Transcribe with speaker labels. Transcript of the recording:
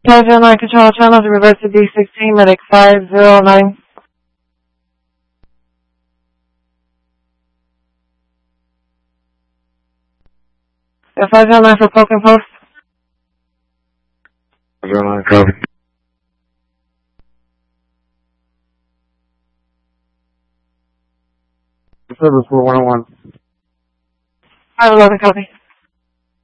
Speaker 1: 509 control channel to reverse to D16, medic 509. 509 for poke and post.
Speaker 2: 509, copy. Service 4101.
Speaker 1: 511, copy.